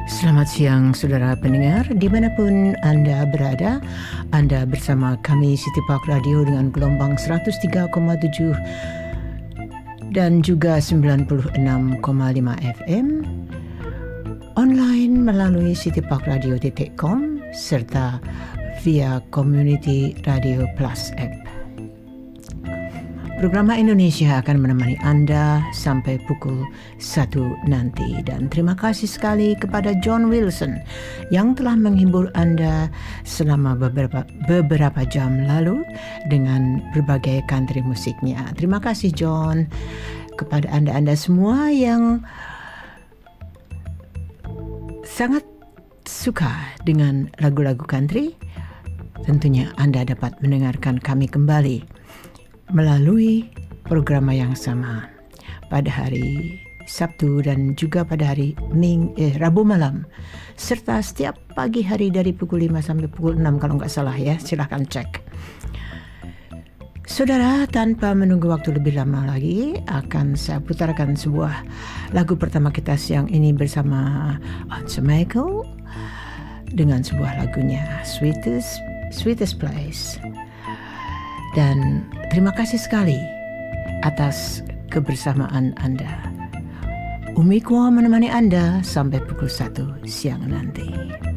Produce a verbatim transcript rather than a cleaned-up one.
Selamat siang saudara pendengar, dimanapun Anda berada. Anda bersama kami City Park Radio dengan gelombang seratus tiga koma tujuh dan juga sembilan puluh enam koma lima F M. Online melalui city park radio titik com serta via Community Radio Plus app. Programa Indonesia akan menemani Anda sampai pukul satu nanti. Dan terima kasih sekali kepada John Wilson yang telah menghibur Anda selama beberapa, beberapa jam lalu dengan berbagai country musiknya. Terima kasih John. Kepada Anda-Anda semua yang sangat suka dengan lagu-lagu country, tentunya Anda dapat mendengarkan kami kembali melalui program yang sama pada hari Sabtu dan juga pada hari Ming, eh, Rabu malam, serta setiap pagi hari dari pukul lima sampai pukul enam kalau nggak salah ya, silahkan cek. Saudara, tanpa menunggu waktu lebih lama lagi, akan saya putarkan sebuah lagu pertama kita siang ini bersama Once Michael dengan sebuah lagunya Sweetest, Sweetest Place. Dan terima kasih sekali atas kebersamaan Anda. Umi Kwa menemani Anda sampai pukul satu siang nanti.